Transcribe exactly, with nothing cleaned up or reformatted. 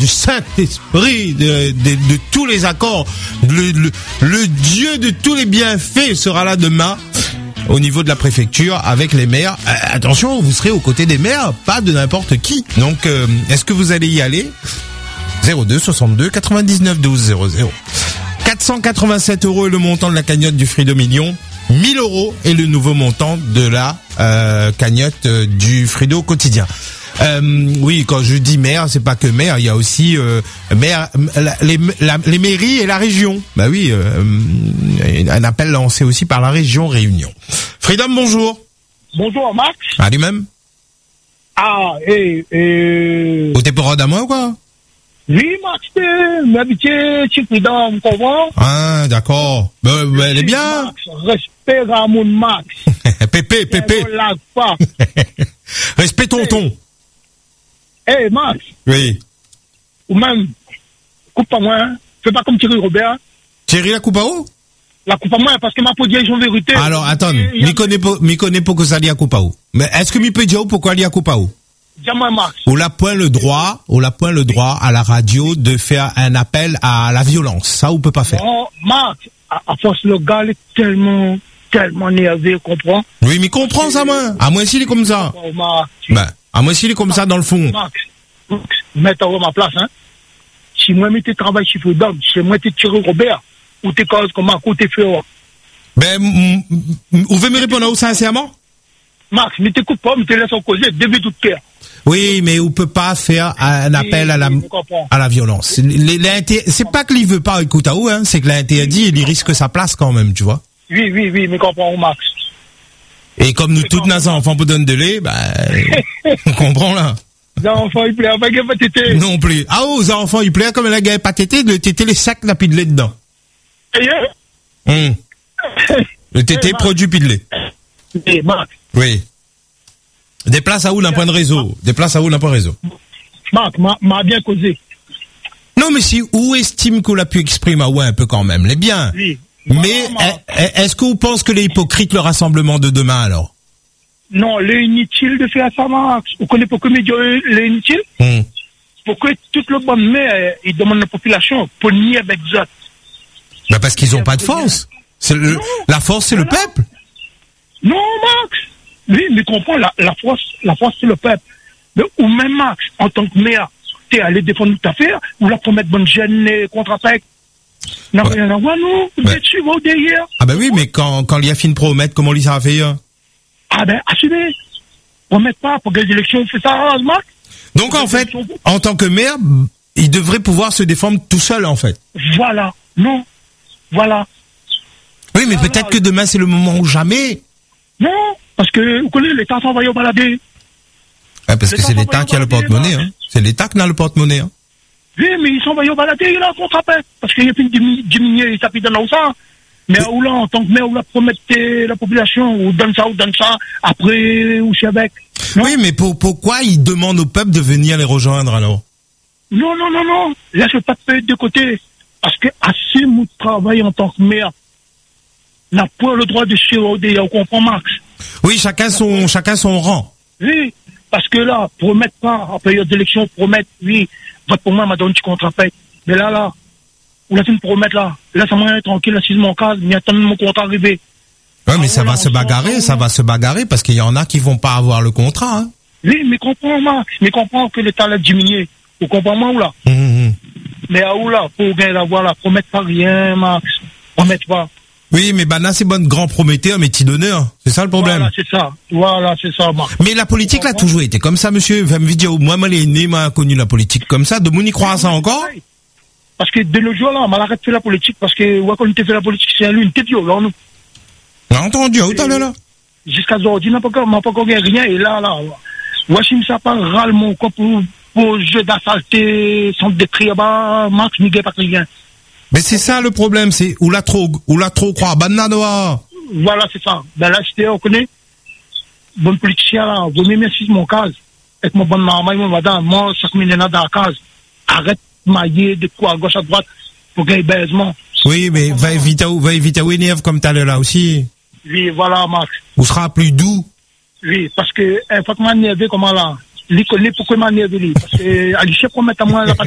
du Saint-Esprit, de, de, de tous les accords, le, le, le Dieu de tous les bienfaits sera là demain au niveau de la préfecture avec les maires. Euh, attention, vous serez aux côtés des maires, pas de n'importe qui. Donc, euh, est-ce que vous allez y aller? zéro deux soixante-deux quatre-vingt-dix-neuf douze zéro zéro. quatre cent quatre-vingt-sept euros est le montant de la cagnotte du Freedom Million. mille euros est le nouveau montant de la euh, cagnotte euh, du Frido quotidien. Euh, oui, quand je dis maire, c'est pas que maire, il y a aussi euh, maire, la, les, la, les mairies et la région. Bah oui, euh, un appel lancé aussi par la région Réunion. Freedom, bonjour. Bonjour, Max. Ah, lui-même. Ah, et... et... Ou t'es pour à moi ou quoi? Oui, Max, m'habituer, tu Freedom, vous comprenez? Ah, d'accord. Bah, bah, elle est bien. Max, respect à mon Max. Pépé, Pépé. Ne lag pas. Respect tonton. Eh, hey, Max. Oui. Ou même, coupe pas moi, hein. Fais pas comme Thierry Robert. Thierry la coupe à où? La coupe à moi, parce que ma peau direction vérité. Alors, attends, m'y connais pas, m'y connais pas que ça lia coupe à où. Mais est-ce que m'y peut dire pourquoi lia coupe à où? Dis-moi, Max. On n'a point le droit, on n'a point le droit à la radio de faire un appel à la violence. Ça, on peut pas faire. Non, Max, à, à force, le gars, il est tellement, tellement énervé, comprends? Oui, mais comprends ça, moi. À moins s'il est comme ça. Oh, Max. Ben, à moins s'il est comme ça dans le fond. Max, Max, mets-toi à ma place, hein. Si moi, je travaille chez Freedom, si moi, je Thierry Robert, ou t'es cause comme un côté fait. Ben, vous pouvez me répondre à sincèrement? Max, mais t'écoutes pas, mais t'es laissé en causer, début tout cœur. Oui, mais on peut pas faire un appel à la, à la violence. C'est pas que l'il veut pas écouter à où, hein, c'est que l'interdit, il risque sa place quand même, tu vois. Oui, oui, oui, mais comprends, Max. Et comme nous, toutes nos enfants pour donner de lait, bah, on comprend là. Les enfants, ils plaisent avec un tété. Non plus. Ah, aux enfants, ils plaisent comme la gagne pas tété, de tété les sacs là, puis de lait dedans. Hum. Le tété produit puis de lait. Et Max. Oui. Des places à où d'un point de réseau? Des places à où d'un point de réseau? Marc, m'a bien causé. Non, mais si, où estime qu'on l'a pu exprimer? Ah ouais, un peu quand même, les bien. Oui. Mais, est-ce que vous pensez que les hypocrites le rassemblement de demain, alors? Non, le inutile de faire ça, Max. Vous connaissez pourquoi me dire le inutile? Hum. Pourquoi tout le bon mais il demande la population pour nier avec ça? Bah, parce qu'ils ont pas de force. C'est le, la force, c'est le peuple. Non, Max. Oui, mais comprends, la, la force, la force, c'est le peuple. Mais, ou même, Max, en tant que maire, t'es allé défendre toute affaire, ou la promettre bonne gêne et contre-attaque. Non, ouais. Rien à voir, non. Vous êtes suivre au derrière. Ah, bah oui, mais quand, quand il y a fini de promettre, comment il s'en fait, hein? Ah, ben, assumez. Promettre pas pour gagner l'élection, c'est ça, Max. Donc, en fait, en tant que maire, il devrait pouvoir se défendre tout seul, en fait. Voilà. Non. Voilà. Oui, mais voilà. Peut-être que demain, c'est le moment ou jamais. Non. Parce que, vous connaissez, l'État s'envoie au balader. Ah, parce que c'est l'État qui a le porte-monnaie, hein. C'est l'État qui a le porte-monnaie, hein. Oui, mais ils s'envoient au balader, il a un contre-appel. Parce qu'il y a plus de diminuer, il s'appuie dans ça. Mais où là, en tant que maire, où la promettez la population, ou donne ça, ou donne ça, après, ou c'est avec. Non? Oui, mais pour, pourquoi ils demandent au peuple de venir les rejoindre, alors? Non, non, non, non. Là, je ne pas te de côté. Parce que, assez nous travail en tant que maire, n'a pas le droit de se rôder, on comprend, Max. Oui, chacun son, chacun son rang. Oui, parce que là, promettre pas, en période d'élection, promettre, oui, vote pour moi, m'a donné un petit contre-appel. Mais là, là, où la fin de promettre, là, là, ça m'a tranquille, assise mon cas, mais attends mon contrat arrivé. Ouais, mais ah, ça voilà, va se bagarrer, ça va se bagarrer, parce qu'il y en a qui vont pas avoir le contrat, hein. Oui, mais comprends, Max, mais comprends que l'État l'a diminué. Vous comprenez, moi, ou là? Mmh, mmh. Mais à où là, pour gagner la voix, là, promettre pas rien, Max. Promettre pas. Oui, mais bah là, c'est bon, grand prometteur, mais petit donneur. C'est ça le problème. Voilà, c'est ça. Voilà, c'est ça, Marc. Mais la politique, là, a toujours été comme ça, monsieur. Moi, moi, les nés, m'a connu la politique comme ça. De mon y croire ça encore? Parce que de nos jours, là, on m'a arrêté de faire la politique, parce que, ouais, quand on était fait la politique, c'est lui, une tête, yo, là, nous. On a entendu, où t'as là? Jusqu'à aujourd'hui, n'a pas encore, m'a pas encore rien, et là, là, ouais, si ça pas râle mon corps pour, pour jeu d'assaleté, sans détruire, bah, Marc, n'y pas rien. Mais c'est ça le problème, c'est où la trop, où la trop croire, banana. Voilà, c'est ça. Ben là, c'était, on connaît, bon politicien là, vous m'aimez merci mon cas, avec mon bonne maman, mon madame, moi, chaque minute dans la case, arrête de mailler de quoi à gauche à droite, pour gagner baisement. Oui, mais va éviter où, va éviter où énerve comme t'as là aussi. Oui, voilà, Max. Où sera plus doux. Oui, parce que, un fois que m'a énervé, comment là, il connaît pourquoi m'a énervé, parce que, Alicia promet à moi,